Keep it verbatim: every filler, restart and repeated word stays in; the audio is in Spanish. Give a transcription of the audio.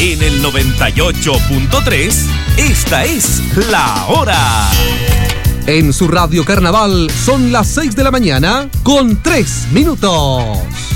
En el noventa y ocho punto tres, esta es La Hora. En su radio Carnaval son las seis de la mañana con tres minutos.